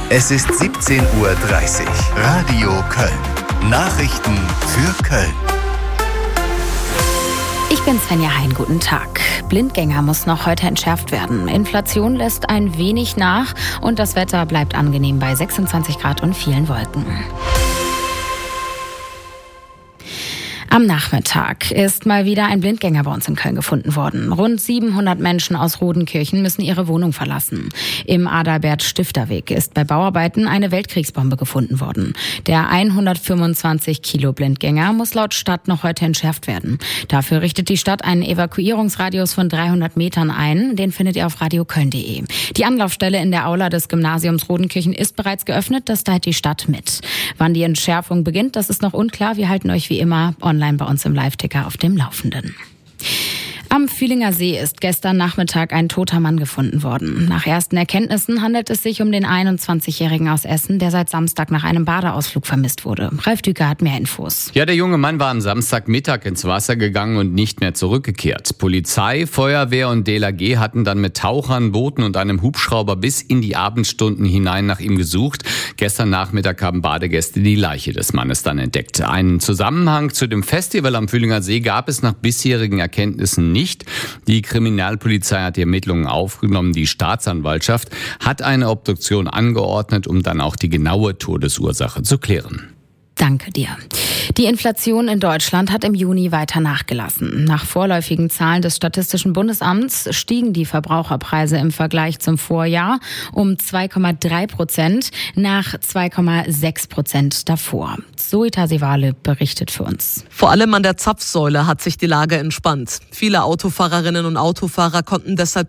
Es ist 17:30 Uhr. Radio Köln. Nachrichten für Köln. Ich bin Svenja Hein, guten Tag. Blindgänger muss noch heute entschärft werden. Inflation lässt ein wenig nach und das Wetter bleibt angenehm bei 26 Grad und vielen Wolken. Am Nachmittag ist mal wieder ein Blindgänger bei uns in Köln gefunden worden. Rund 700 Menschen aus Rodenkirchen müssen ihre Wohnung verlassen. Im Adalbert-Stifter-Weg ist bei Bauarbeiten eine Weltkriegsbombe gefunden worden. Der 125 Kilo Blindgänger muss laut Stadt noch heute entschärft werden. Dafür richtet die Stadt einen Evakuierungsradius von 300 Metern ein. Den findet ihr auf radioköln.de. Die Anlaufstelle in der Aula des Gymnasiums Rodenkirchen ist bereits geöffnet. Das teilt die Stadt mit. Wann die Entschärfung beginnt, das ist noch unklar. Wir halten euch wie immer online bei uns im Live-Ticker auf dem Laufenden. Am Fühlinger See ist gestern Nachmittag ein toter Mann gefunden worden. Nach ersten Erkenntnissen handelt es sich um den 21-Jährigen aus Essen, der seit Samstag nach einem Badeausflug vermisst wurde. Ralf Düker hat mehr Infos. Ja, der junge Mann war am Samstagmittag ins Wasser gegangen und nicht mehr zurückgekehrt. Polizei, Feuerwehr und DLRG hatten dann mit Tauchern, Booten und einem Hubschrauber bis in die Abendstunden hinein nach ihm gesucht. Gestern Nachmittag haben Badegäste die Leiche des Mannes dann entdeckt. Einen Zusammenhang zu dem Festival am Fühlinger See gab es nach bisherigen Erkenntnissen nicht. Die Kriminalpolizei hat die Ermittlungen aufgenommen. Die Staatsanwaltschaft hat eine Obduktion angeordnet, um dann auch die genaue Todesursache zu klären. Danke dir. Die Inflation in Deutschland hat im Juni weiter nachgelassen. Nach vorläufigen Zahlen des Statistischen Bundesamts stiegen die Verbraucherpreise im Vergleich zum Vorjahr um 2,3% nach 2,6% davor. Zoita Sewale berichtet für uns. Vor allem an der Zapfsäule hat sich die Lage entspannt. Viele Autofahrerinnen und Autofahrer konnten deshalb